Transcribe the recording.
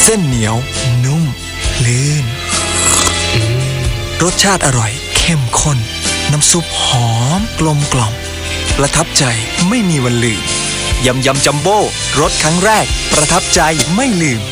เส้นเหนียวนุ่มลื่นรสชาติอร่อยเข้มข้นน้ำซุปหอมกลมกล่อมประทับใจไม่มีวันลืมยำจัมโบ้รสครั้งแรกประทับใจไม่ลืม